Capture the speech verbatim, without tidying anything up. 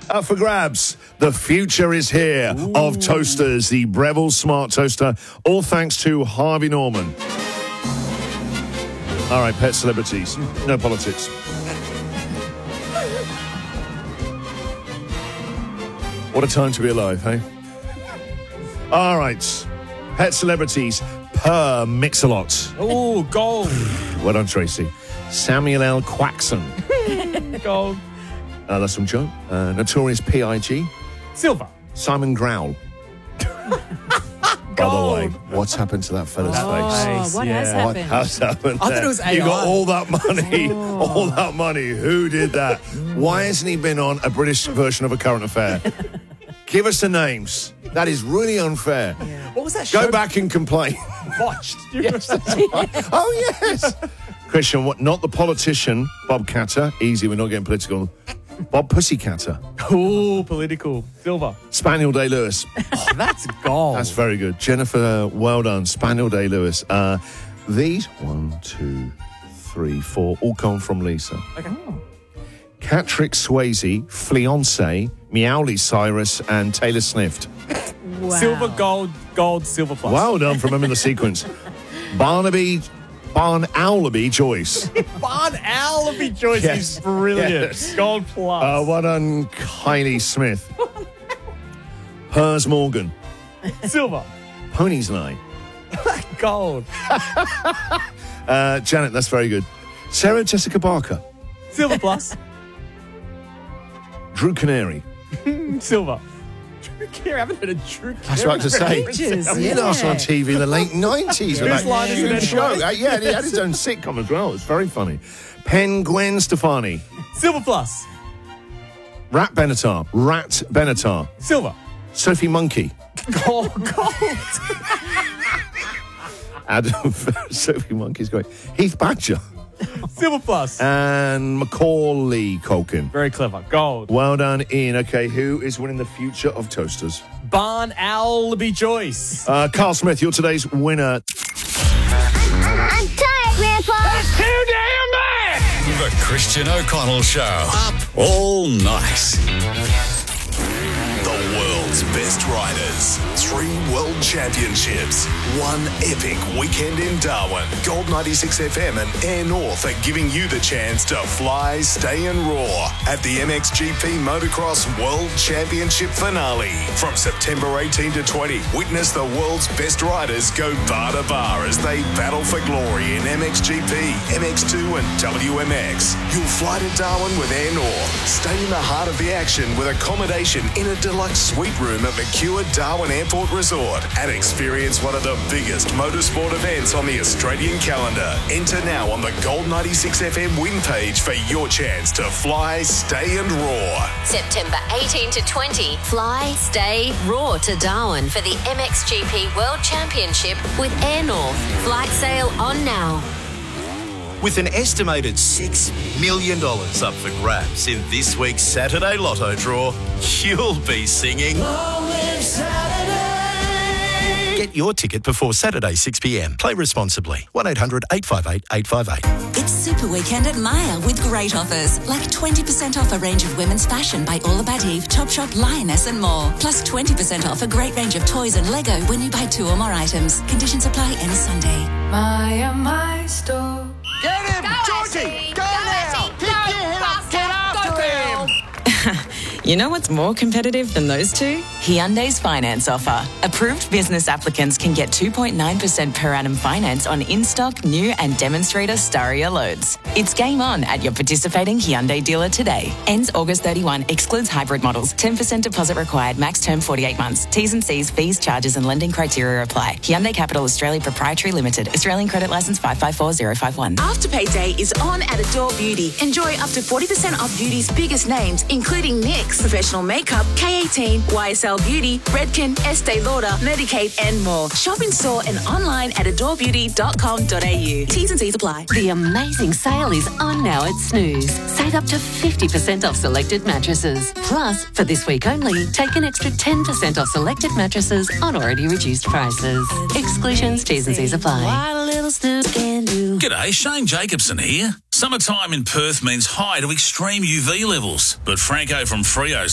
Up for grabs, the future is here Ooh. of toasters, the Breville Smart Toaster, all thanks to Harvey Norman. All right, pet celebrities, no politics. What a time to be alive, hey? All right, pet celebrities per Mix-a-Lot. Oh, gold. Well done, Tracy. Samuel L. Quaxon. Gold. Uh, that's from Joe. Uh, Notorious P I G. Silver. Simon Growl. By the way, what's happened to that fella's oh, face? What yeah. has happened? What has happened I there? thought it was A I. You got all that money. Oh. All that money. Who did that? Why hasn't he been on a British version of A Current Affair? Give us the names. That is really unfair. Yeah. What was that show? Go back and complain. Watched. Yes, that's right. Oh, yes. Christian, what? Not the politician, Bob Catter. Easy, we're not getting political. Bob Pussycatter. Oh, political. Silver. Spaniel Day-Lewis. Oh, that's gold. That's very good. Jennifer, well done. Spaniel Day-Lewis. Uh, these, one, two, three, four, all come from Lisa. Okay. Oh. Catrick Swayze, Fiancé, Meowly Cyrus, and Taylor Swift. Wow. Silver, gold, gold, silver plus. Well done for remembering the sequence. Barnaby, Barn Owlaby Joyce. Barn Owlaby Joyce Yes. is brilliant. Yes. Gold plus. Uh, well done, Kylie Smith. Piers Morgan. Silver. Pony's Eye. Gold. Uh, Janet, that's very good. Sarah Jessica Parker. Silver plus. Drew Canary. Silver. Drew Carey. I haven't heard a Drew Carey. That's what I was to say. Ages, He yeah. last on T V in the late nineties. with Whose that line is it huge anyway? show. Uh, yeah, he had his own sitcom as well. It's very funny. Pen Gwen Stefani. Silver plus. Rat Benatar. Rat Benatar. Silver. Sophie Monkey. Gold. Gold. Adam. Sophie Monkey's great. Heath Badger. Silver plus. And Macaulay Culkin. Very clever. Gold. Well done, Ian. Okay, who is winning the future of toasters? Barn Owlaby Joyce. Uh, Carl Smith, you're today's winner. I'm tired, Grandpa. That's too damn bad! The Christian O'Connell Show. Up all night. The world's best riders. Three world championships. One epic weekend in Darwin. Gold ninety-six F M and Air North are giving you the chance to fly, stay and roar at the M X G P Motocross World Championship finale. From September eighteenth to twentieth, witness the world's best riders go bar to bar as they battle for glory in M X G P, M X two and W M X. You'll fly to Darwin with Air North. Stay in the heart of the action with accommodation in a deluxe suite room at Mercure Darwin Airport Resort and experience one of the biggest motorsport events on the Australian calendar. Enter now on the Gold ninety-six F M win page for your chance to fly, stay and roar. September eighteenth to twentieth, fly, stay, roar to Darwin for the M X G P World Championship with Air North. Flight sale on now. With an estimated six million dollars up for grabs in this week's Saturday Lotto draw, you'll be singing Long Live Saturday. Get your ticket before Saturday six p m. Play responsibly. one eight hundred eight five eight eight five eight. It's Super Weekend at Myer with great offers, like twenty percent off a range of women's fashion by All About Eve, Topshop, Lioness and more. Plus twenty percent off a great range of toys and Lego when you buy two or more items. Conditions apply any Sunday. Myer, my store. Get him, Georgie! Go, now! Pick your head up, get after him! You know what's more competitive than those two? Hyundai's finance offer. Approved business applicants can get two point nine percent per annum finance on in-stock, new and demonstrator Staria loads. It's game on at your participating Hyundai dealer today. Ends August thirty-first, excludes hybrid models. ten percent deposit required, max term forty-eight months. T's and C's, fees, charges and lending criteria apply. Hyundai Capital Australia Proprietary Limited. Australian Credit Licence five five four zero five one. Afterpay Day is on at Adore Beauty. Enjoy up to forty percent off beauty's biggest names, including NYX, Professional Makeup, K eighteen, Y S L Beauty, Redken, Estee Lauder, Medicaid and more. Shop in store and online at adore beauty dot com dot a u. T's and C's apply. The amazing sale is on now at Snooze. Save up to fifty percent off selected mattresses. Plus, for this week only, take an extra ten percent off selected mattresses on already reduced prices. Exclusions, T's and C's apply. What a little Snooze can do. G'day, Shane Jacobson here. Summertime in Perth means high to extreme U V levels, but Franco from Frio's